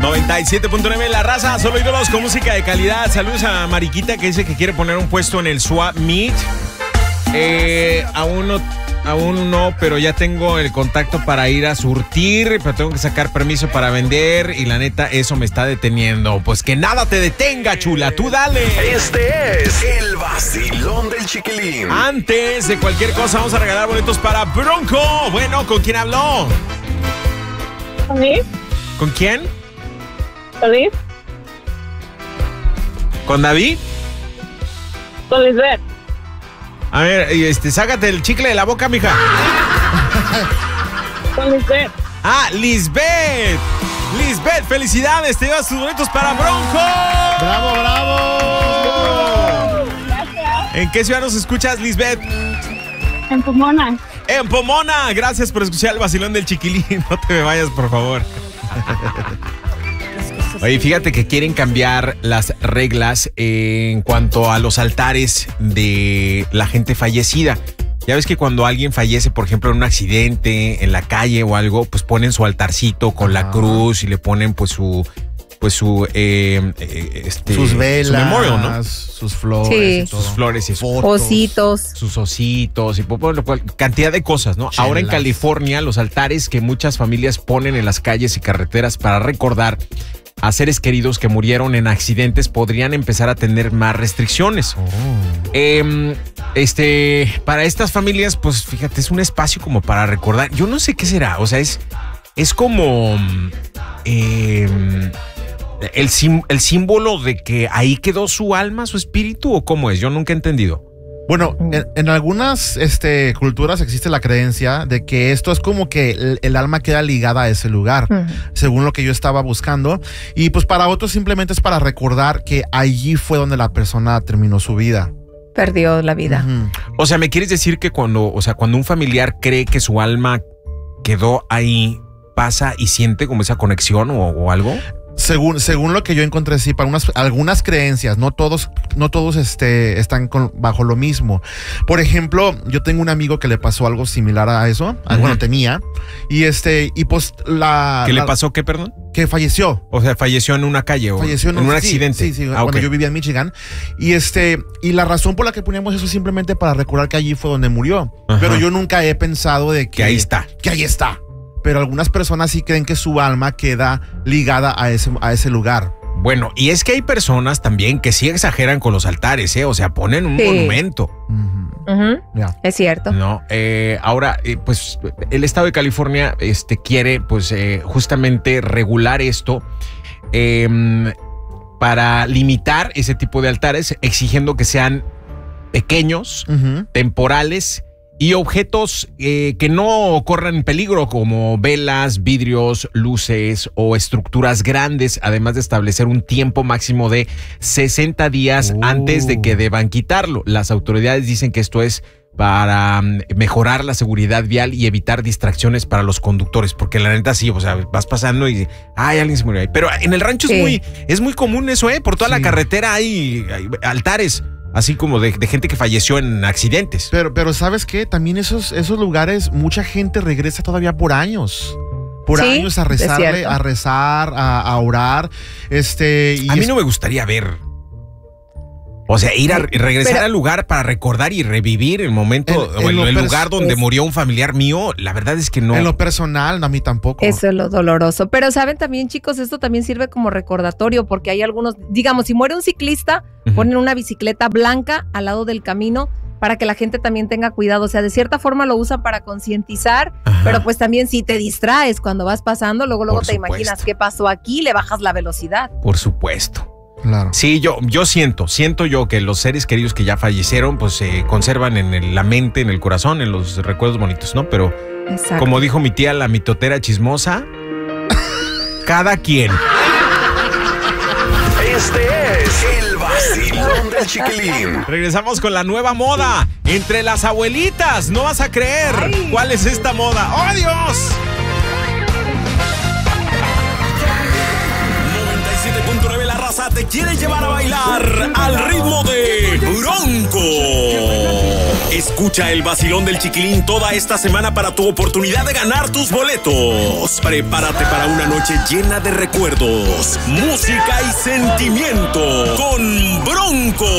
97.9 La Raza, solo ídolos con música de calidad. Saludos a Mariquita que dice que quiere poner un puesto en el Swap Meet. Aún no, pero ya tengo el contacto para ir a surtir, pero tengo que sacar permiso para vender y la neta eso me está deteniendo. Pues que nada te detenga, chula, tú dale. Este es el vacilón del Chiquilín. Antes de cualquier cosa vamos a regalar boletos para Bronco. Bueno, ¿con quién habló? ¿Con mí? ¿Con quién? ¿David? ¿Con David? Con Lisbeth. A ver, sácate el chicle de la boca, mija. Con Lisbeth. Ah, Lisbeth. Lisbeth, felicidades, te llevas tus boletos para Bronco. ¡Bravo, bravo! Gracias. ¿En qué ciudad nos escuchas, Lisbeth? En Pomona. En Pomona. Gracias por escuchar el vacilón del Chiquilín. No te me vayas, por favor. Oye, fíjate que quieren cambiar las reglas en cuanto a los altares de la gente fallecida. Ya ves que cuando alguien fallece, por ejemplo, en un accidente, en la calle o algo, pues ponen su altarcito con la cruz y le ponen sus velas, su memorial, ¿no? sus flores, Sí. y todo. Sus flores y Ositos. sus ositos y cantidad de cosas, ¿no? Ahora en California, los altares que muchas familias ponen en las calles y carreteras para recordar a seres queridos que murieron en accidentes podrían empezar a tener más restricciones. Para estas familias, pues fíjate, es un espacio como para recordar. Yo no sé qué será, o sea, es como el símbolo de que ahí quedó su alma, su espíritu, ¿o cómo es? Yo nunca he entendido. Bueno, en algunas culturas existe la creencia de que esto es como que el alma queda ligada a ese lugar, según lo que yo estaba buscando. Y pues para otros simplemente es para recordar que allí fue donde la persona terminó su vida. Perdió la vida. O sea, ¿me quieres decir que cuando un familiar cree que su alma quedó ahí, pasa y siente como esa conexión o algo? Según lo que yo encontré, sí, para algunas creencias, no todos están bajo lo mismo. Por ejemplo, yo tengo un amigo que le pasó algo similar a eso. Bueno, tenía. Y pues ¿Qué le pasó? ¿Qué, perdón? Que falleció. O sea, falleció en una calle o falleció en un accidente. Sí, cuando yo vivía en Michigan. Y la razón por la que poníamos eso es simplemente para recordar que allí fue donde murió. Ajá. Pero yo nunca he pensado de que ahí está. Que ahí está. Pero algunas personas sí creen que su alma queda ligada a ese lugar. Bueno, y es que hay personas también que sí exageran con los altares, o sea, ponen un monumento. Yeah. Es cierto. No, ahora, pues el estado de California quiere, pues, justamente regular esto para limitar ese tipo de altares, exigiendo que sean pequeños, temporales y objetos que no corran peligro, como velas, vidrios, luces o estructuras grandes, además de establecer un tiempo máximo de 60 días antes de que deban quitarlo. Las autoridades dicen que esto es para mejorar la seguridad vial y evitar distracciones para los conductores, porque la neta sí, o sea, vas pasando y alguien se murió ahí. Pero en el rancho es muy común eso, por toda la carretera hay altares. Así como de gente que falleció en accidentes. Pero ¿sabes qué? También esos lugares, mucha gente regresa todavía por años. Por años a rezarle, a rezar, a orar. A mí no me gustaría ver. O sea, ir a regresar al lugar para recordar y revivir el momento o el lugar donde murió un familiar mío. La verdad es que no. En lo personal, a mí tampoco. Eso es lo doloroso. Pero saben también, chicos, esto también sirve como recordatorio, porque hay algunos, digamos, si muere un ciclista, ponen una bicicleta blanca al lado del camino para que la gente también tenga cuidado. O sea, de cierta forma lo usan para concientizar, pero pues también si te distraes cuando vas pasando, luego te imaginas qué pasó aquí, le bajas la velocidad. Por supuesto. Claro. Sí, yo siento yo que los seres queridos que ya fallecieron, pues se conservan en la mente, en el corazón, en los recuerdos bonitos, ¿no? Pero como dijo mi tía, la mitotera chismosa, cada quien. Este es el vacilón del Chiquilín. Regresamos con la nueva moda entre las abuelitas. No vas a creer cuál es esta moda. ¡Oh, Dios! 97.9 La Raza te quiere llevar a bailar al ritmo de Bronco. Escucha el vacilón del Chiquilín toda esta semana para tu oportunidad de ganar tus boletos. Prepárate para una noche llena de recuerdos, música y sentimiento con